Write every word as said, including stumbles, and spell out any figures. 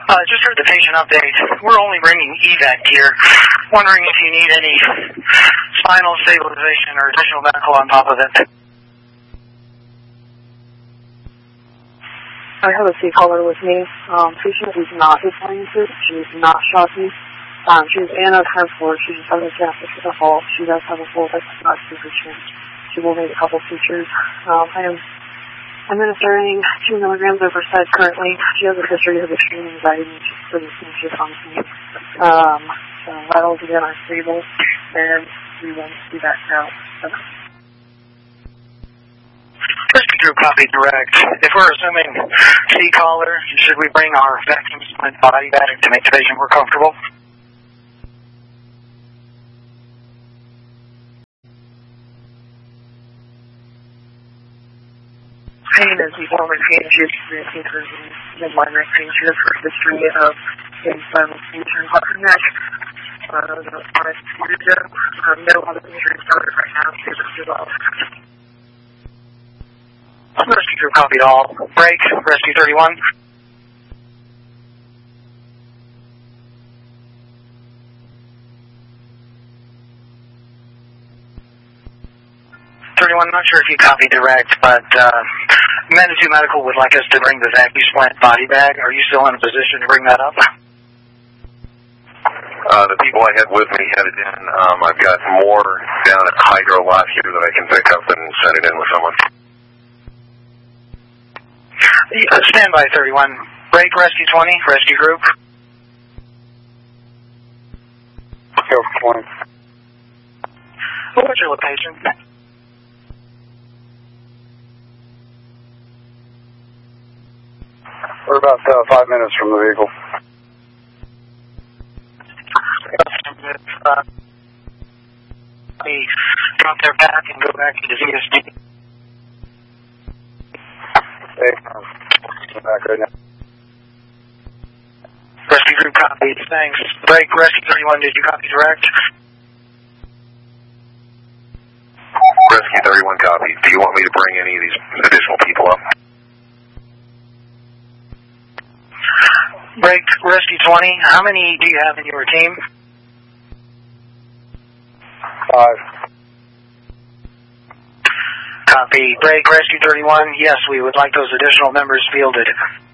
Uh, just heard the patient update. We're only bringing evac gear. Wondering if you need any spinal stabilization or additional medical on top of it. I have a C caller with me. Um, patient is not Hispanic. She's not shocky. Um, she's Anna ten four. She just has a gastric at the hall. She does have a full vaccination. She will need a couple features. Um, I am administering two milligrams of Versed currently. She has a history of extreme anxiety. She's pretty anxious on me. Um, so vitals again are stable, and we won't see that now. So. Rescue group copy direct. If we're assuming C caller, should we bring our vacuum splint body bag to make the patient more comfortable? Pain is the former pain she experiencing her midline neck pain. She has her history of a spinal fusion in her neck. Uh, about five years ago. Um, no other injuries started right now. She's as well. Rescue group copied all. Break. Rescue thirty-one. thirty-one, I'm not sure if you copied direct, but uh, Manitou Medical would like us to bring the vacuum splint body bag. Are you still in a position to bring that up? Uh, the people I had with me had it in. Um, I've got more down at Hydro lot here that I can pick up and send it in with someone. Uh, stand by, thirty-one. Break, Rescue twenty, Rescue Group. Go for twenty. What's your location? We're about uh, five minutes from the vehicle. Uh, we drop their back and go back to the Z S D. Hey, I'm back right now. Rescue group copied. Thanks. Break. Rescue thirty-one, did you copy direct? Rescue thirty-one copied. Do you want me to bring any of these additional people up? Break. Rescue twenty, how many do you have in your team? Five. Copy. Break. Rescue thirty-one, yes, we would like those additional members fielded.